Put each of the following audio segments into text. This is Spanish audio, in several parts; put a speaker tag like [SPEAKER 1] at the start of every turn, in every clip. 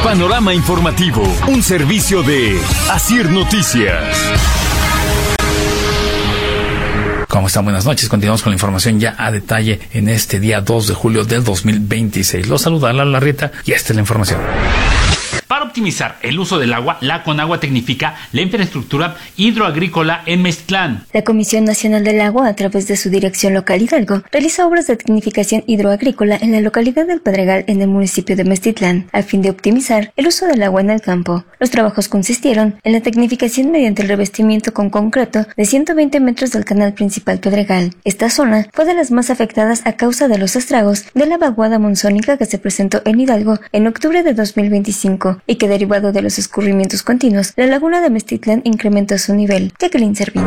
[SPEAKER 1] Panorama informativo, un servicio de Asir Noticias.
[SPEAKER 2] ¿Cómo están? Buenas noches. Continuamos con la información ya a detalle en este día 2 de julio del 2026. Los saluda Lalo Larrieta y esta es la información. Para optimizar el uso del agua, la Conagua tecnifica la infraestructura hidroagrícola en Meztlán.
[SPEAKER 3] La Comisión Nacional del Agua, a través de su dirección local Hidalgo, realiza obras de tecnificación hidroagrícola en la localidad del Pedregal, en el municipio de Meztitlán, a fin de optimizar el uso del agua en el campo. Los trabajos consistieron en la tecnificación mediante el revestimiento con concreto de 120 metros del canal principal Pedregal. Esta zona fue de las más afectadas a causa de los estragos de la vaguada monzónica que se presentó en Hidalgo en octubre de 2025 y que, derivado de los escurrimientos continuos, la laguna de Meztitlán incrementó su nivel. Jacqueline Servín.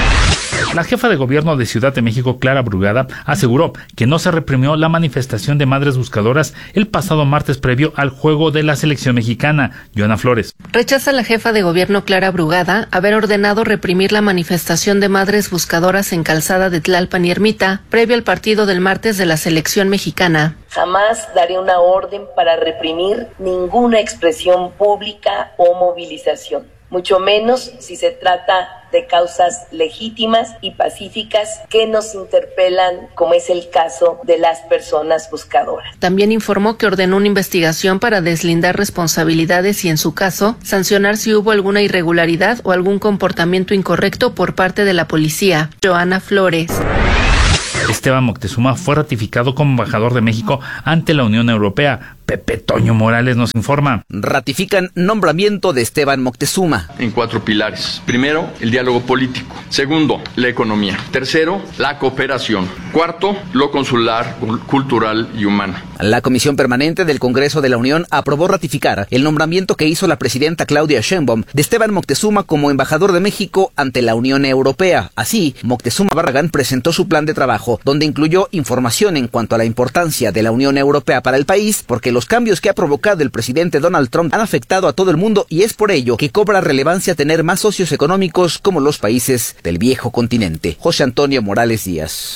[SPEAKER 2] La jefa de gobierno de Ciudad de México, Clara Brugada, aseguró que no se reprimió la manifestación de madres buscadoras el pasado martes previo al juego de la selección mexicana. Joana Flores.
[SPEAKER 4] Rechaza la jefa de gobierno, Clara Brugada, haber ordenado reprimir la manifestación de madres buscadoras en Calzada de Tlalpan y Ermita previo al partido del martes de la selección mexicana.
[SPEAKER 5] Jamás daré una orden para reprimir ninguna expresión pública o movilización, mucho menos si se trata de causas legítimas y pacíficas que nos interpelan, como es el caso de las personas buscadoras.
[SPEAKER 4] También informó que ordenó una investigación para deslindar responsabilidades y, en su caso, sancionar si hubo alguna irregularidad o algún comportamiento incorrecto por parte de la policía. Joana Flores.
[SPEAKER 2] Esteban Moctezuma fue ratificado como embajador de México ante la Unión Europea. Pepe Toño Morales nos informa.
[SPEAKER 6] Ratifican nombramiento de Esteban Moctezuma.
[SPEAKER 7] En 4 pilares. Primero, el diálogo político. Segundo, la economía. Tercero, la cooperación. Cuarto, lo consular, cultural y humano.
[SPEAKER 6] La Comisión Permanente del Congreso de la Unión aprobó ratificar el nombramiento que hizo la presidenta Claudia Sheinbaum de Esteban Moctezuma como embajador de México ante la Unión Europea. Así, Moctezuma Barragán presentó su plan de trabajo, donde incluyó información en cuanto a la importancia de la Unión Europea para el país, porque los cambios que ha provocado el presidente Donald Trump han afectado a todo el mundo y es por ello que cobra relevancia tener más socios económicos como los países del viejo continente. José Antonio Morales Díaz.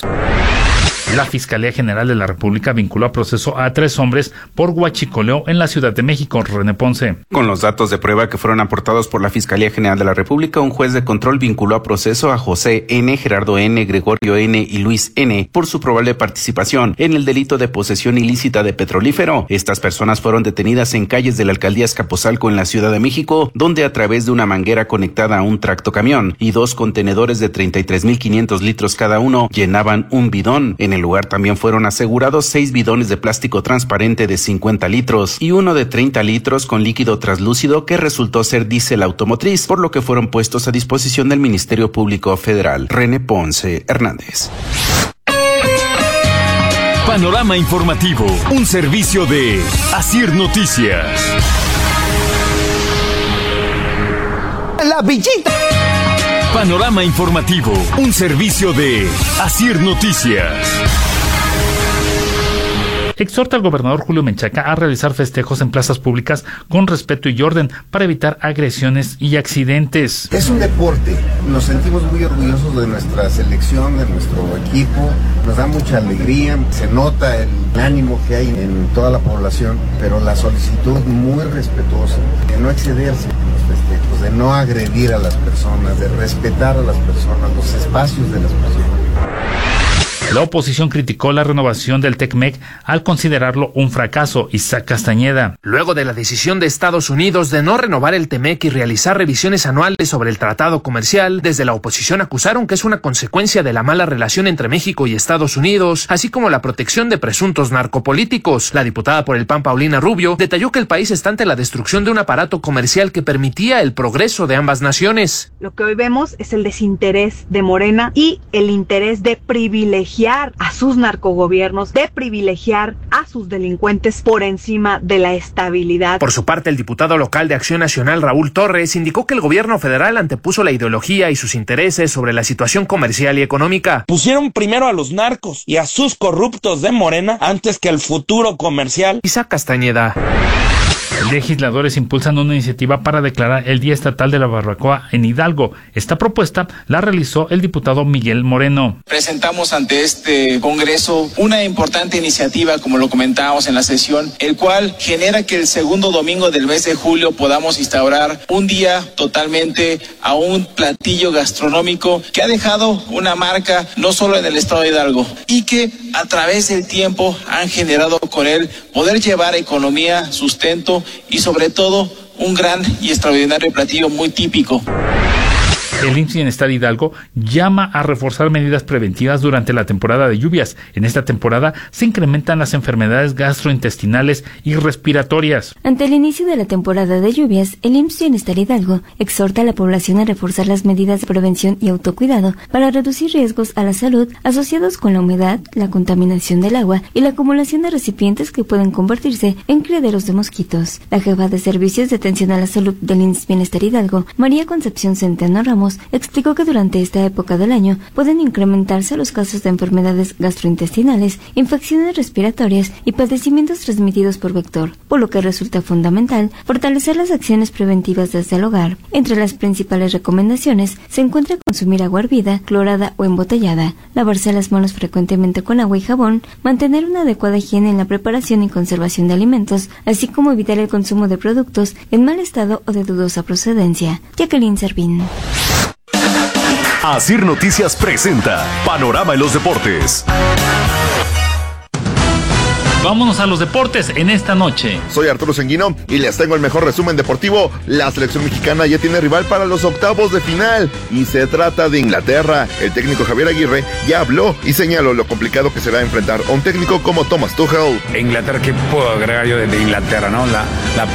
[SPEAKER 2] La Fiscalía General de la República vinculó a proceso a 3 hombres por huachicoleo en la Ciudad de México. René Ponce.
[SPEAKER 8] Con los datos de prueba que fueron aportados por la Fiscalía General de la República, un juez de control vinculó a proceso a José N., Gerardo N., Gregorio N. y Luis N. por su probable participación en el delito de posesión ilícita de petrolífero. Estas personas fueron detenidas en calles de la alcaldía Azcapotzalco en la Ciudad de México, donde a través de una manguera conectada a un tractocamión y 2 contenedores de 33,500 litros cada uno llenaban un bidón. En el lugar también fueron asegurados 6 bidones de plástico transparente de 50 litros y uno de 30 litros con líquido translúcido que resultó ser diésel automotriz, por lo que fueron puestos a disposición del Ministerio Público Federal. René Ponce Hernández.
[SPEAKER 1] Panorama informativo, un servicio de Asir Noticias.
[SPEAKER 6] La Villita.
[SPEAKER 1] Panorama informativo, un servicio de Asir Noticias.
[SPEAKER 2] Exhorta al gobernador Julio Menchaca a realizar festejos en plazas públicas con respeto y orden para evitar agresiones y accidentes.
[SPEAKER 9] Es un deporte, nos sentimos muy orgullosos de nuestra selección, de nuestro equipo, nos da mucha alegría, se nota el ánimo que hay en toda la población, pero la solicitud muy respetuosa, de no excederse en los festejos, de no agredir a las personas, de respetar a las personas, los espacios de las personas.
[SPEAKER 2] La oposición criticó la renovación del TECMEC al considerarlo un fracaso. Isaac Castañeda.
[SPEAKER 10] Luego de la decisión de Estados Unidos de no renovar el TEMEC y realizar revisiones anuales sobre el tratado comercial, desde la oposición acusaron que es una consecuencia de la mala relación entre México y Estados Unidos, así como la protección de presuntos narcopolíticos. La diputada por el PAN, Paulina Rubio, detalló que el país está ante la destrucción de un aparato comercial que permitía el progreso de ambas naciones.
[SPEAKER 11] Lo que hoy vemos es el desinterés de Morena y el interés de privilegiar a sus narcogobiernos, de privilegiar a sus delincuentes por encima de la estabilidad.
[SPEAKER 10] Por su parte, el diputado local de Acción Nacional, Raúl Torres, indicó que el gobierno federal antepuso la ideología y sus intereses sobre la situación comercial y económica.
[SPEAKER 12] Pusieron primero a los narcos y a sus corruptos de Morena antes que el futuro comercial.
[SPEAKER 10] Isaac Castañeda.
[SPEAKER 2] Legisladores impulsan una iniciativa para declarar el Día Estatal de la Barbacoa en Hidalgo. Esta propuesta la realizó el diputado Miguel Moreno.
[SPEAKER 13] Presentamos ante este Congreso una importante iniciativa, como lo comentábamos en la sesión, el cual genera que el segundo domingo del mes de julio podamos instaurar un día totalmente a un platillo gastronómico que ha dejado una marca no solo en el estado de Hidalgo y que a través del tiempo han generado con él poder llevar economía, sustento y sobre todo un gran y extraordinario platillo muy típico.
[SPEAKER 2] El IMSS Bienestar Hidalgo llama a reforzar medidas preventivas durante la temporada de lluvias. En esta temporada se incrementan las enfermedades gastrointestinales y respiratorias.
[SPEAKER 3] Ante el inicio de la temporada de lluvias, el IMSS Bienestar Hidalgo exhorta a la población a reforzar las medidas de prevención y autocuidado para reducir riesgos a la salud asociados con la humedad, la contaminación del agua y la acumulación de recipientes que pueden convertirse en criaderos de mosquitos. La jefa de Servicios de Atención a la Salud del IMSS Bienestar Hidalgo, María Concepción Centeno Ramos, explicó que durante esta época del año pueden incrementarse los casos de enfermedades gastrointestinales, infecciones respiratorias y padecimientos transmitidos por vector, por lo que resulta fundamental fortalecer las acciones preventivas desde el hogar. Entre las principales recomendaciones se encuentra consumir agua hervida, clorada o embotellada, lavarse las manos frecuentemente con agua y jabón, mantener una adecuada higiene en la preparación y conservación de alimentos, así como evitar el consumo de productos en mal estado o de dudosa procedencia. Jacqueline Servín.
[SPEAKER 1] Asir Noticias presenta Panorama en los Deportes.
[SPEAKER 2] Vámonos a los deportes en esta noche.
[SPEAKER 14] Soy Arturo Sanguino y les tengo el mejor resumen deportivo. La selección mexicana ya tiene rival para los octavos de final y se trata de Inglaterra. El técnico Javier Aguirre ya habló y señaló lo complicado que será enfrentar a un técnico como Thomas Tuchel.
[SPEAKER 15] Inglaterra, ¿qué puedo agregar yo de Inglaterra, no? La